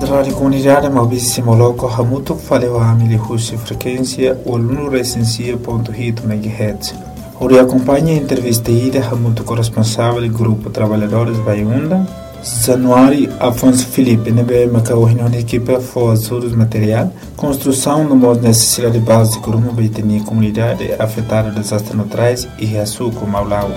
Rádio Comunidade Maurício Moloco Hamuto faleu a milihussi frequência o aluno recensia.hit MHz. Ori acompanha a entrevista ida Hamuto corresponsável do Grupo Trabalhadores Baiunda. Januário Afonso Felipe nebe macau reunião de equipe for ajudos material, construção no modo necessidade básica de uma baitenia comunidade afetada desastres naturais e reaçuco Maulau.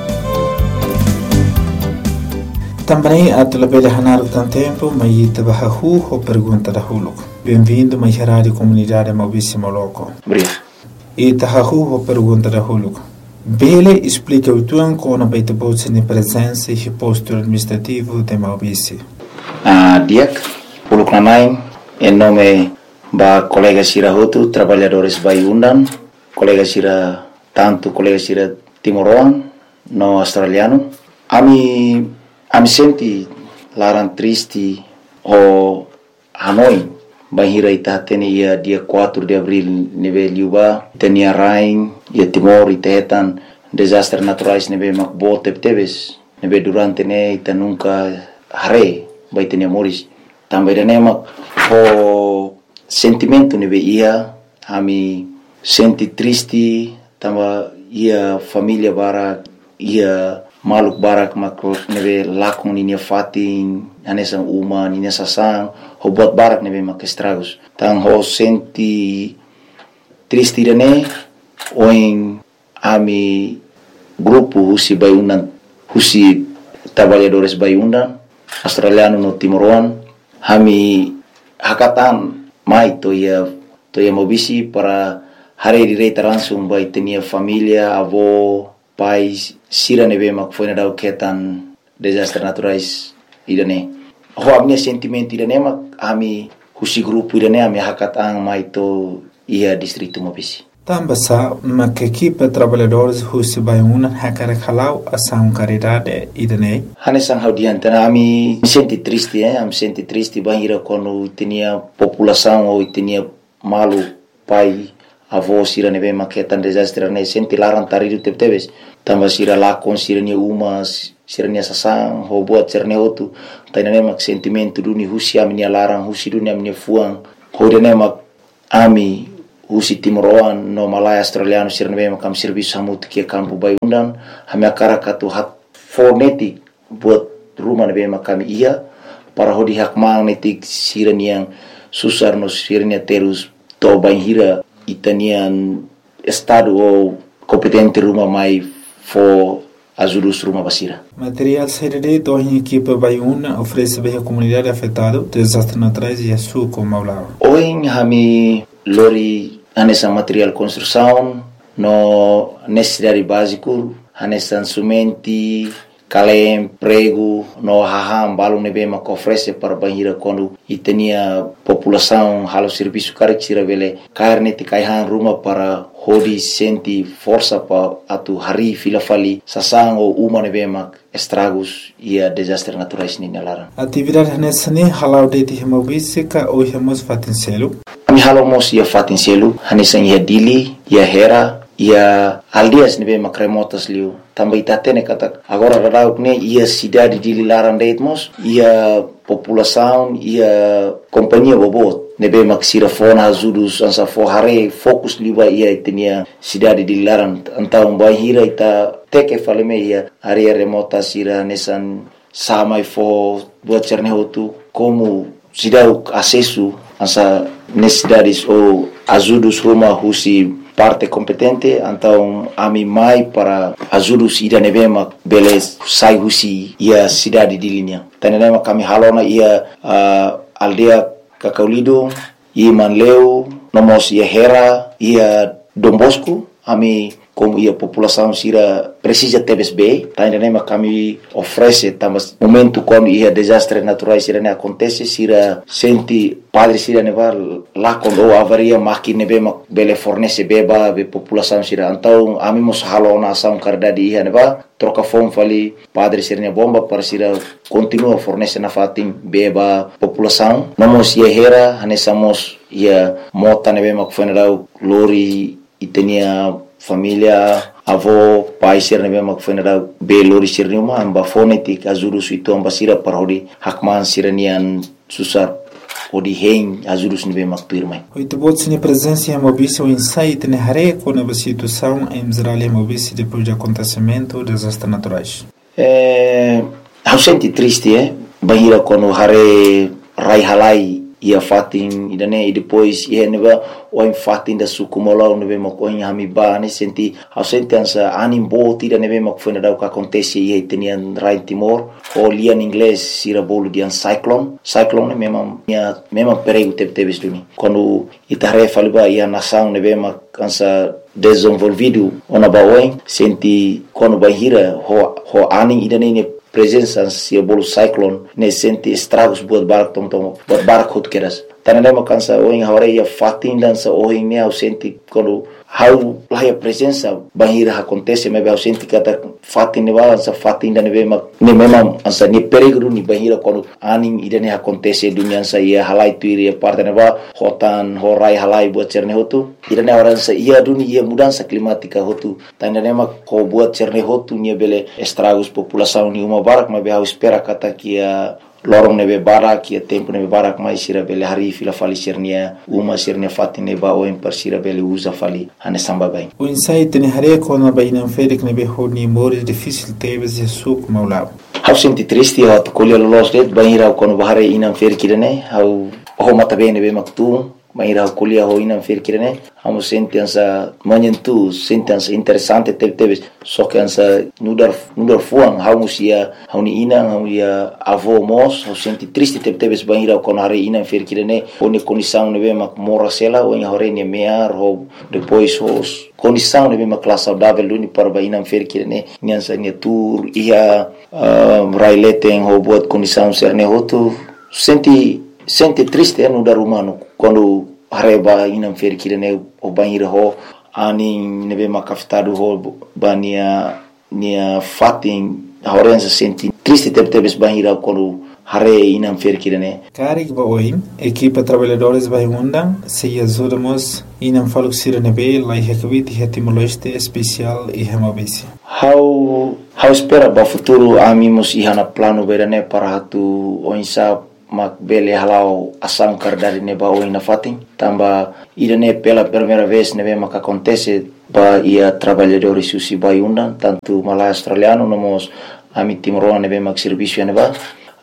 Também a telebele Hanaro tem tempo, mas ita bahahu ou pergunta da Huluco. Bem-vindo, mais rádio comunidade Maurício Moloco. Obrigado. Ita hahu ou pergunta da Huluco. Bele explica o tuan com a baita bolsa de presença e posto administrativo de Maurício. Diak, Huluco Nanai, em nome da colega Sira Hotu, trabalhadores Baiundan, colega Sira, tanto colega Sira Timoroan, no australiano. Ami senti larang triste o Hanoi bahira ita tenia dia 4 de abril neve liuba tenia rain ia Timor itetan desastres naturais neve makbo tebes neve durante ne ita nunca hare bai tenia moris também ne mak o sentimento neve ia ami senti triste tamba ia família bara ia maluk barak makro nebe lakon ninia fatin anesan uma ninia sasang ho buat barak nebe mak estragos tang ho senti triste dane oin ami grupo husi Baiundan husi trabalhadores Baiundan australiano no Timoroan hami hakatan mai toia mobisi para hari direita langsung bai tenia família avó pais sira nebe mak foi na dau ketan desastres naturais idane ho amne sentimento idane mak ami husi grupo idane ami hakatang mai to ia distrito Mobisi Tambasa mak equipe trabalhadores husi Baiundan hakara khalau ação caridade idane hanesang haudiantana ami senti triste am senti triste bahira quando tinha população ou tinha malu pai avó sira nebe maketan desastre ne senti larang taridu tebes tamba sira lakon sira ni umas sira ni sasang ho buat sirne otu tainane mak sentimento duni husi ami larang husi dunia ami fuang ho dene mak ami husi Timoroan no Malaya australiano sira nebe makam serviço hamut ke kampu Baiundan hami akara katu hat fonetik buat rumah nebe makam ia para ho di hak magnetik sira ni yang susar no sira ni terus to banhira itanian estado ou competente rumah mai for ajudus rumah basira. Material CDD do em equipe Baiuna oferece bem a comunidade afetada desastres naturais e açúcar Maulau. Hoje hami lori anessa material construção no necessidade básico anessa sumenti kalem prego no haham balung nebe mak oferece para banhira quando itenia população halo serviço carexira vele carne te kaihan rumah para hodi senti força pa atu hari filafali sasang o uma nebe mak estragos ia desastres naturais ni nalaran atividade nessa ne halau de Maurício ka o hemos fatincelo ami halo mos ia fatincelo hanesan ia dili ia hera ia aldias nebe mak remotas liu também tatene kata agora radau ne ia cidade de Lilaran deitmos ia população ia companhia bobot nebe maksira fona azudus ansa forhare fokus liba ia tenia cidade de Lilaran antau bahira ita teke faleme ia area remota sira nesan samai fo buat cerne hotu como cidade acesso ansa necessidades ou azudus rumah husi parte competente então ami mai para ajudus ida nevema beles sai husi ia cidade de linha tanema kami halona ia aldea Kakaulido ia Manleu nomos ia Hera ia Dombosco ami como ia população sira precisa TBSB tanema kami oferece tamas momento quando ia desastres naturais sira ne acontece sira senti padre sira nevar lá quando avaria máquina bema bele fornece beba be população sira então ami mos halona ação cardade ia neva troca fome fali padre sira ne bomba para sira continua fornece na fatim beba população nomos ia Hera hanesamos ia mota nebema kufenera lori itenia família avó pai sir nebe mak fenera be lori sir numa amba fonetik azuru suito amba sira parodi hakman siranian susar ou de rei ajudos nível mais turma. Oito bots na presença em Mobice o insight na reco na situação em Israel e Mobice depois do acontecimento dos desastres naturais. Eu senti triste, bahira quando hare rai halai ia fatin idane e depois ia neba o em fatin da sukumola nebe makoin hamiba ne senti eu senti ansa animbo tira nebe makfo na que acontece ia tenian rai Timor o lian inglês sira bolo dian cyclone mesmo perigo teve duni quando itare faliba ia nação nebe mak ansa desenvolvido ona bawen senti quando bahira ho ani idane ne presença se bolo cyclone ne senti estragos buat barak buat barak hot keras tanane makansa oing hore ia fatin dansa oing ne au senti quando how lá a presença bahira acontece mas eu senti kata fatin ne balança fatin da ne mesmo ansa ne perigo ni bahira quando aning idane acontece dunia sa ia halai tuiri parte ne ba hotan horai halai buat cerne hotu idane orang sa ia dunia ia mudança climática hotu tanane mak ko buat cerne hotu ni bele estragos população ni uma barak mas eu espera kata kia lorong nebe barak ia tempo nebe barak mais sira bele hari fila fali sirnia uma sirnia fatin ne ba o em per sira bele usa fali ane samba bem o insight ne hare ko na bainam ferik nebe honi more difícil tebes de suk maulab eu senti triste eu colher los det baira quando bahare inam ferik ne eu ho mata bem nebe maktu Maira kuliah ho inam fer kirene amo sentença manhentu sentença interessante teve só que ansa nudar fuang hausia hauni ina hauia avô mos ho senti triste teve banira con hare inam fer kirene oni condição nebe mak morasela o hore ne mear ho depois os condição nebe mak classe saudável luni para ba inam fer kirene nyansa ne tour ia raileten ho buat condição serne hotu sente triste no dar humano quando areba inam fer kirene o banheiro ho ani nebe makafitado ho bania nia fatin horenza senti triste tebes banheiro quando hare inam fer kirene karik ba oi equipa trabalhadores vai undang se ajudamos inam faluk sirene lai hekvit hetimoloiste especial e hemabisi how espera ba futuro amimos ihana plano berane para hatu oinsa mak bele halau asam kardari neba o ina fatin tamba irene pela primeira vez nebe mak acontece ba ia trabalhadores susi baiundan tanto malai australiano nomos ami timoroa nebe mak serviço neba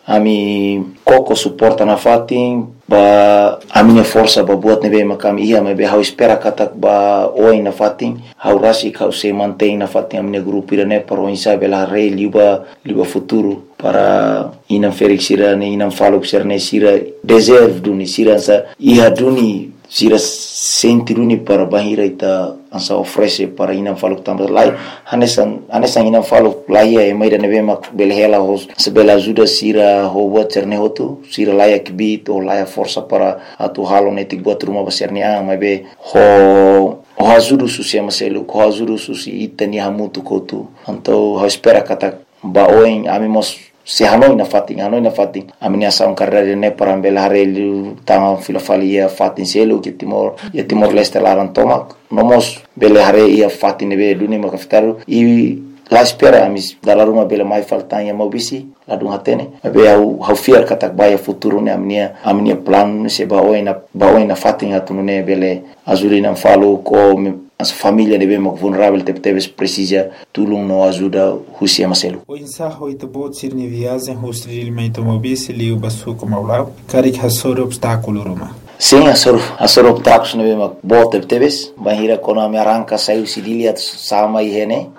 ami koko suporta na fatin ba amine força ba buat nebe makam ia mebe hau espera katak ba o ina fatin hau rasi kau se mantém na fatin amine grupo irene para o insa bela rei liba futuro para inam ferik sira ne inam faluk sirne sira deserve duni sira sa iha duni sira senti duni para bahira ita ansa oferece para inam faluk tambah lai hanesan inam faluk lai e maida nebe mak belhela hos sebela ajuda sira ho buat sirne hotu sira lai kibit o lai força para atu halo netik buat rumah basirne mabe ho ajuda susi amaselu ho ajuda susi itani hamutu kotu anto ho espera kata ba oin amimos se hanoi na fatin amini asam karere ne parambel harelu tanga filofalia fatin selu ke timor leste laran tomak nomos bele hare ia fatin be duni makaftaru I la espera amis dalla ruma bele mai faltanya mobisi la dung hatene be hau fiar katak baya futuro ne amnia plan se ba oina fatin atunune bele azulina falo ko as família nebe mak vulnerável teves precisa tulung no ajuda husia maselu o insaho ito bot sirni viagem hostil mento mobisi liu basu como lá karik hasor obstáculo roma sim asor obstáculos nebe mak bot teves bahira kono me arranca saiu sidilia sama ihene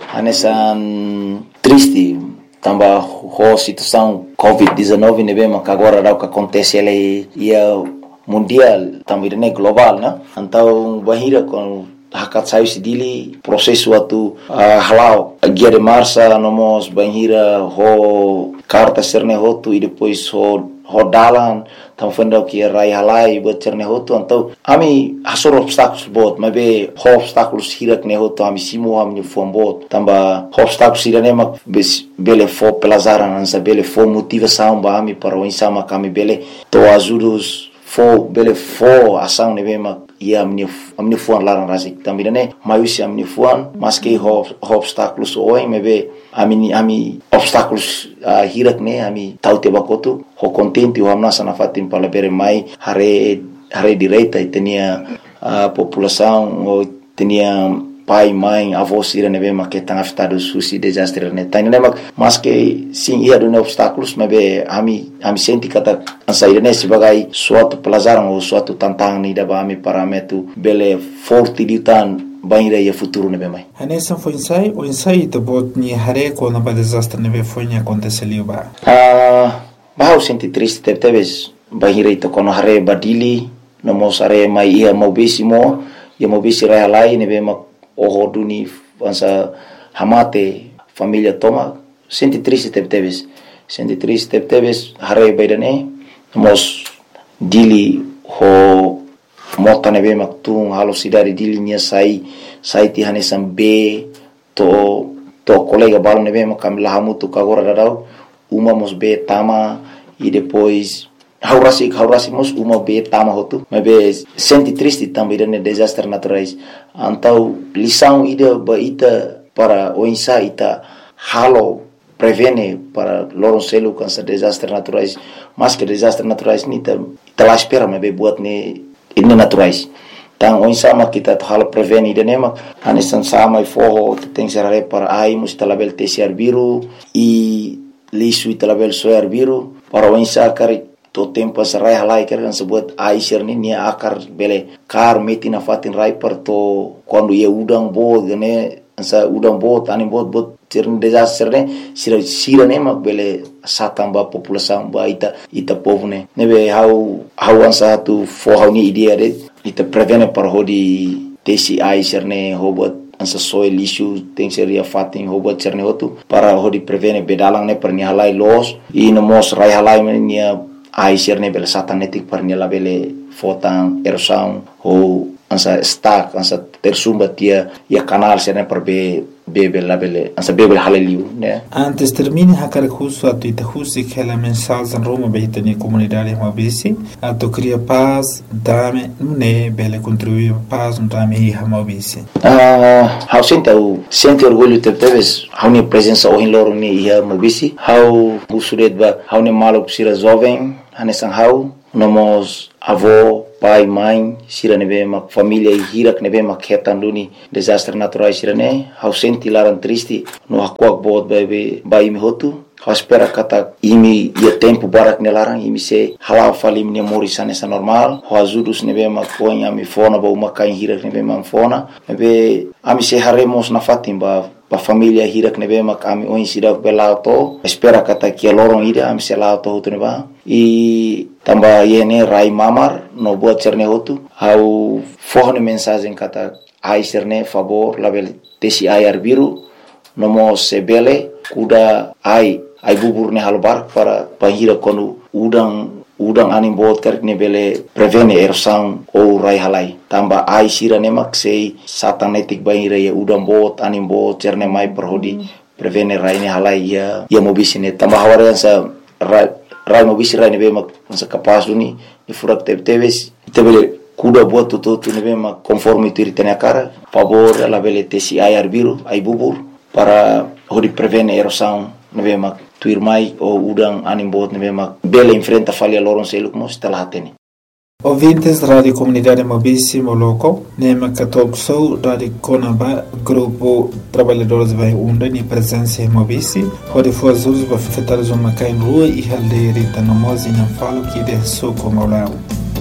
anesan triste tamba ho situação COVID-19 nebe mak agora o que acontece ele ia mundial também né global né então bahira com hakat saiu sidili processo atu halau guia de marcha nomos banhira ho carta serne hotu e depois ho dalan tam fenda que rai halai buat serne hotu então ami hasor obstáculos bot mabe ho obstáculos hirak ne hotu ami simo ami fom bot tamba obstáculos irane mak bele fo pelazaran ansa bele fo motivação ba ami para o insama kami bele to ajudos fo ação nebe mak ia amin'ny foan larang rasik tambina ne maiusi amin'ny foan maske obstáculos oi mebe ami obstáculos hirak ne ami taute bakotu ho contente o amna sana fatin palabere mai hare direita tenia população o tenia pai, mãe, avô sira nebe maketang afetado susi desastre ne tani ne mas que sim ia do obstáculos mebe ami senti kata ansaira ne sebagai suatu pelajaran ou suatu tantangan ni daba ami parametu bele forte ditan banira ia futuro nebe mai. Hanessa foi o ensaio de bot ni hare ko na ba desastre nebe foi ni aconteceu ba. Bahau senti triste teves banira ito kono hare badili no mosare mai ia mobisimo ia mobisi realai nebe o duni ansa hamate família toma senti triste teves hare baidane mos dili ho mota nebe maktung halo sidari dili nia sai ti hanesam be to colega balo nebe makam lahamu tu kagora dadau uma mos be tama e depois haurasi mos uma be tama hotu mebe senti triste também ne desastre naturais antau lição ida baita para o insa ita halo prevene para loron selu cansa desastre naturais mas que desastre naturais ni ta lá espera mebe buat ne ini naturais tang o insa ma kita halo prevene ida nema anesan sama forro tem serare para ai mustalabel tesiar biru e lisu italabel soar biru para o insa kari to tempo sarai halai kan sebut aisir ni nia akar bele kar meti na fatin rai per to quando ia udang bo gane sa udang bo tani bot cerni desastre ne sira ne mak bele satamba população ba ita povo ne nebe how ansa tu for ni idea de ita prevene par hodi tesi aisir ne hobot ansa soil issue tem seria fatin hobot cerne hotu para hodi prevene bedalang ne per ni halai los e no mos rai halai nia aisir ne bele satanetik par ni la bele fotan erosão ou ansa stack ansa tersumba tia ia canal serne per bebe la bele ansa bebe haleliu né antes termine hakar curso atu ita husi que la mensagem Roma beita ni comunidade mabisi atu cria paz dame ne bele contribuir paz dame hi mabisi how sente orgulho teves how ni presença o loro ni ia mabisi how busuret ba how ni malo sira jovem hanesan how nomos avô pai mãe sira nebe mak família e hirak nebe mak hetanduni desastre naturais sira ne how senti laran triste no hakuak bot bai mi hotu how espera kata imi ia tempo barak nelarang imi se halal fali mi moris nessa normal how ajudus nebe mak ponya mi fona ba uma kain hirak nebe mak fona nebe ami se haremos na fatimba pa família hirak nebe mak ami oin sidak belauto espera kata kia lorong ida ami se lauto hotu neba e tamba yene rai mamar no buat cerne hotu how forne mensagem kata ai cerne favor label tesi ayar biru nomo sebele kuda ai bubur ne halbar para pahira konu udang anim bot karik ne bele prevene erosang ou rai halai tamba ai sira ne mak sei satanetik bahira ya udang bot anim bot cerne mai perhodi prevene rai ne halai ya mobisine tamba hawarian sa rai mobisi rai ne be mak sa kapas duni ni furak teves tebele kuda buat tu ne be mak conforme tu ritene cara favor la bele tesi ayar biru ai bubur para hodi prevene erosang ne be mak tuir mai o udang anim bot ne be mak bele enfrenta falha loron seluk mos talatene. Ouvintes da Rádio Comunidade Mobisi Moloco, Nema Katokso, Rádio Conaba, Grupo Trabalhadores Vai Unda, e presença em Mobisi, onde foi as usos para afetar os macai em rua e haldeirita no mozi não falo que de soco maulao.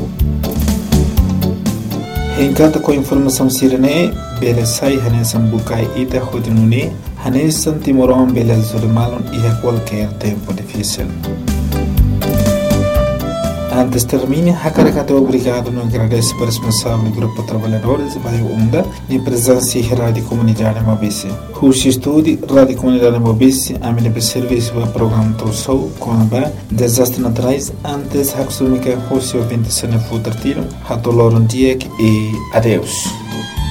Em cada com informação sirene, bele sai hanesan bukai ita hodinuni, hanesan timoron bele zulmalon e a qualquer tempo difícil. Antes termine, Hakarakato obrigado no agradece para o responsável do Grupo Trabalhadores Vai Unda e presença da Rádio Comunidade Mobisi. Rushi Estúdio, Rádio Comunidade Mobisi, a minha serviço para o programa Tousou, com a desastre naturais, antes Haksumika Rushi ouvinte se não for tratado, Hatoloron Diek e adeus.